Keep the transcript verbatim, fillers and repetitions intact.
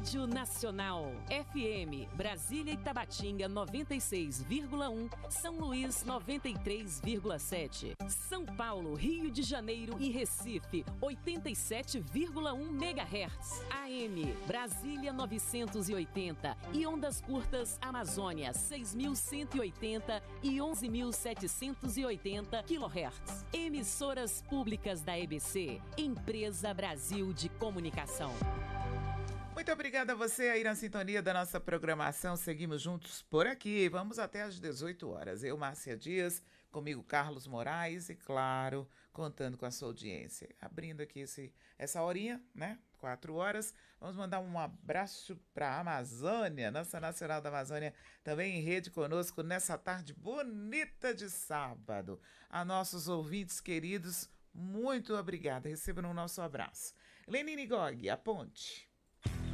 Rádio Nacional. F M, Brasília e Tabatinga noventa e seis vírgula um, São Luís noventa e três vírgula sete. São Paulo, Rio de Janeiro e Recife oitenta e sete vírgula um megahertz. A M, Brasília novecentos e oitenta e ondas curtas Amazônia seis mil cento e oitenta e onze mil setecentos e oitenta quilohertz. Emissoras públicas da E B C, Empresa Brasil de Comunicação. Muito obrigada a você aí na sintonia da nossa programação. Seguimos juntos por aqui. Vamos até às dezoito horas. Eu, Márcia Dias, comigo Carlos Moraes e, claro, contando com a sua audiência. Abrindo aqui esse, essa horinha, né? Quatro horas. Vamos mandar um abraço para a Amazônia, Nossa Nacional da Amazônia, também em rede conosco nessa tarde bonita de sábado. A nossos ouvintes queridos, muito obrigada. Recebam o nosso abraço. Lenine Gog, a ponte.